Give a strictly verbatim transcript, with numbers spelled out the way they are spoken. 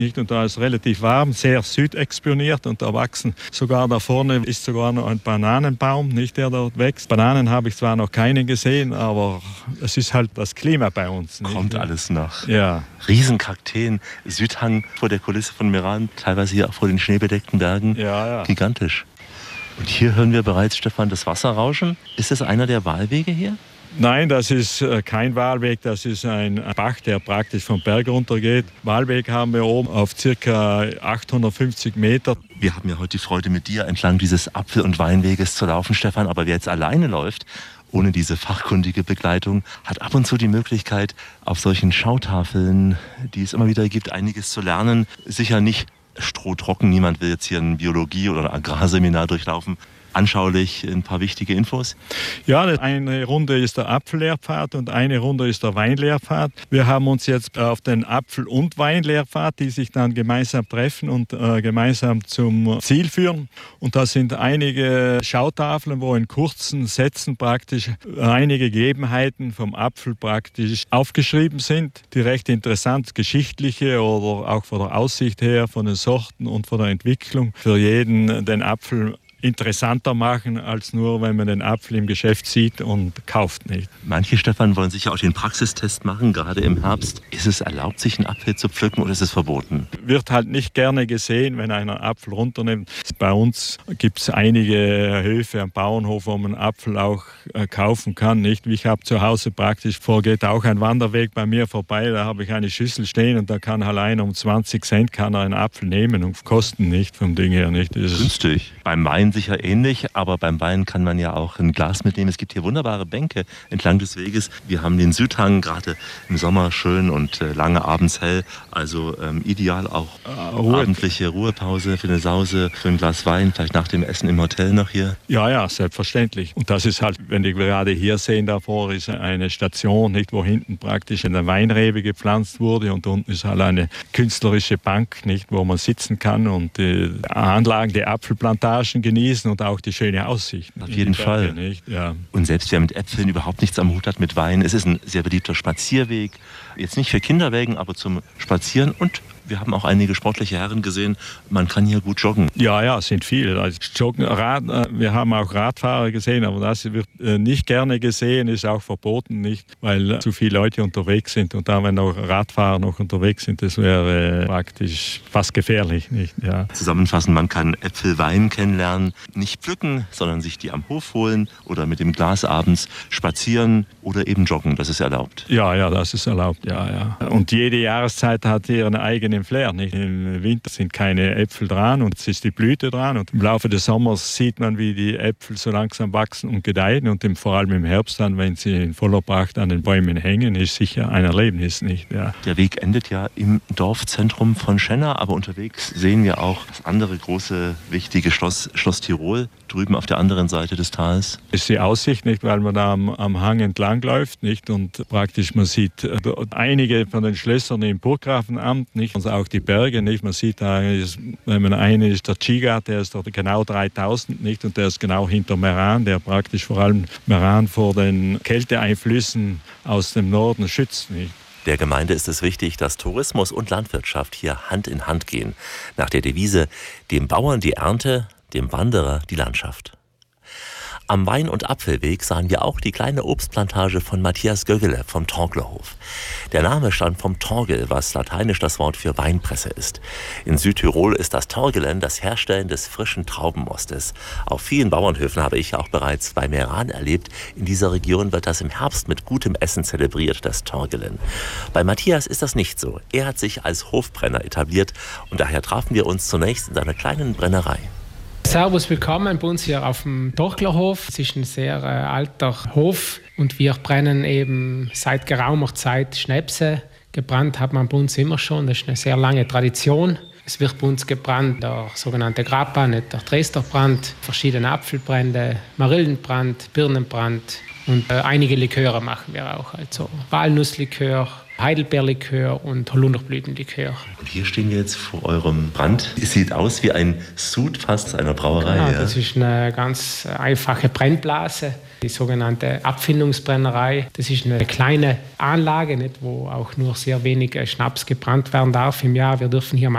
Nicht? Und da ist relativ warm, sehr südexponiert und da wachsen sogar da vorne ist sogar noch ein Bananenbaum, nicht, der dort wächst. Bananen habe ich zwar noch keine gesehen, aber es ist halt das Klima bei uns. Nicht? Kommt alles noch. Ja. Riesenkakteen, Südhang vor der Kulisse von Meran, teilweise hier auch vor den schneebedeckten Bergen. Ja, ja. Gigantisch. Und hier hören wir bereits, Stefan, das Wasser rauschen. Ist das einer der Wahlwege hier? Nein, das ist kein Wahlweg, das ist ein Bach, der praktisch vom Berg runtergeht. Wahlweg haben wir oben auf ca. achthundertfünfzig Meter. Wir haben ja heute die Freude, mit dir entlang dieses Apfel- und Weinweges zu laufen, Stefan. Aber wer jetzt alleine läuft, ohne diese fachkundige Begleitung, hat ab und zu die Möglichkeit, auf solchen Schautafeln, die es immer wieder gibt, einiges zu lernen. Sicher nicht strohtrocken, niemand will jetzt hier ein Biologie- oder ein Agrarseminar durchlaufen. Anschaulich ein paar wichtige Infos? Ja, eine Runde ist der Apfellehrpfad und eine Runde ist der Weinlehrpfad. Wir haben uns jetzt auf den Apfel- und Weinlehrpfad, die sich dann gemeinsam treffen und äh, gemeinsam zum Ziel führen. Und da sind einige Schautafeln, wo in kurzen Sätzen praktisch einige Gegebenheiten vom Apfel praktisch aufgeschrieben sind, die recht interessant, geschichtliche oder auch von der Aussicht her, von den Sorten und von der Entwicklung für jeden den Apfel interessanter machen, als nur, wenn man den Apfel im Geschäft sieht und kauft nicht. Manche, Stefan, wollen sicher auch den Praxistest machen, gerade im Herbst. Ist es erlaubt, sich einen Apfel zu pflücken oder ist es verboten? Wird halt nicht gerne gesehen, wenn einer einen Apfel runternimmt. Bei uns gibt es einige Höfe am Bauernhof, wo man Apfel auch äh, kaufen kann. Nicht? Ich habe zu Hause praktisch vorgeht auch ein Wanderweg bei mir vorbei. Da habe ich eine Schüssel stehen und da kann allein um zwanzig Cent kann er einen Apfel nehmen und kosten nicht vom Ding her. Nicht? Das ist günstig. Beim Wein sicher ähnlich, aber beim Wein kann man ja auch ein Glas mitnehmen. Es gibt hier wunderbare Bänke entlang des Weges. Wir haben den Südhang, gerade im Sommer schön und äh, lange abends hell. Also ähm, ideal auch äh, Ruhe. Abendliche Ruhepause für eine Sause, für ein Glas Wein, vielleicht nach dem Essen im Hotel noch hier. Ja, ja, selbstverständlich. Und das ist halt, wenn wir gerade hier sehen, davor ist eine Station, nicht, wo hinten praktisch eine Weinrebe gepflanzt wurde und unten ist halt eine künstlerische Bank, nicht, wo man sitzen kann und die Anlagen, die Apfelplantagen genießen und auch die schöne Aussicht. Auf jeden Fall. Nicht? Ja. Und selbst wer mit Äpfeln überhaupt nichts am Hut hat mit Wein, es ist ein sehr beliebter Spazierweg. Jetzt nicht für Kinderwägen, aber zum Spazieren. Und wir haben auch einige sportliche Herren gesehen. Man kann hier gut joggen. Ja, ja, es sind viele. Also Joggen, Rad, wir haben auch Radfahrer gesehen, aber das wird nicht gerne gesehen, ist auch verboten, nicht, weil zu viele Leute unterwegs sind. Und da, wenn auch Radfahrer noch unterwegs sind, das wäre praktisch fast gefährlich, nicht? Ja. Zusammenfassend, man kann Äpfel, Wein kennenlernen, nicht pflücken, sondern sich die am Hof holen oder mit dem Glas abends spazieren oder eben joggen. Das ist erlaubt. Ja, ja, das ist erlaubt, ja, ja. Und jede Jahreszeit hat ihren eigenen Flair, nicht? Im Winter sind keine Äpfel dran und es ist die Blüte dran und im Laufe des Sommers sieht man, wie die Äpfel so langsam wachsen und gedeihen und im, vor allem im Herbst dann, wenn sie in voller Pracht an den Bäumen hängen, ist sicher ein Erlebnis, nicht? Ja. Der Weg endet ja im Dorfzentrum von Schenna, aber unterwegs sehen wir auch das andere große, wichtige Schloss, Schloss Tirol, drüben auf der anderen Seite des Tals. Ist die Aussicht, nicht, weil man da am, am Hang entlang läuft, nicht, und praktisch man sieht äh, einige von den Schlössern im Burggrafenamt, nicht, und auch die Berge, nicht, man sieht da, ist, wenn man eine ist der Chiga, der ist dort genau dreitausend, nicht, und der ist genau hinter Meran, der praktisch vor allem Meran vor den Kälteeinflüssen aus dem Norden schützt, nicht. Der Gemeinde ist es wichtig, dass Tourismus und Landwirtschaft hier Hand in Hand gehen. Nach der Devise, dem Bauern die Ernte, dem Wanderer die Landschaft. Am Wein- und Apfelweg sahen wir auch die kleine Obstplantage von Matthias Göggele vom Torglerhof. Der Name stammt vom Torgel, was lateinisch das Wort für Weinpresse ist. In Südtirol ist das Torgelen das Herstellen des frischen Traubenmostes. Auf vielen Bauernhöfen habe ich auch bereits bei Meran erlebt. In dieser Region wird das im Herbst mit gutem Essen zelebriert, das Torgelen. Bei Matthias ist das nicht so. Er hat sich als Hofbrenner etabliert und daher trafen wir uns zunächst in seiner kleinen Brennerei. Servus, willkommen bei uns hier auf dem Torglerhof. Es ist ein sehr äh, alter Hof und wir brennen eben seit geraumer Zeit Schnäpse. Gebrannt hat man bei uns immer schon, das ist eine sehr lange Tradition. Es wird bei uns gebrannt, der sogenannte Grappa, nicht der Dresderbrand, verschiedene Apfelbrände, Marillenbrand, Birnenbrand und äh, einige Liköre machen wir auch. Also Walnusslikör, Heidelbeerlikör und Holunderblütenlikör. Und hier stehen wir jetzt vor eurem Brand. Es sieht aus wie ein Sud fast einer Brauerei. Genau, ja? Das ist eine ganz einfache Brennblase, die sogenannte Abfindungsbrennerei. Das ist eine kleine Anlage, nicht, wo auch nur sehr wenig Schnaps gebrannt werden darf im Jahr. Wir dürfen hier